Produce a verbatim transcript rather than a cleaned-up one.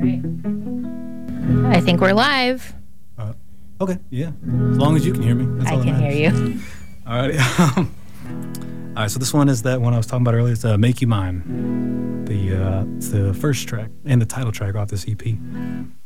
right. I think we're live. Uh, okay, yeah. As long as you can hear me. That's I all can that hear matters. you. All right. Um, all right, so this one is that one I was talking about earlier. It's uh, Make You Mine. The, uh, it's the first track and the title track off this E P.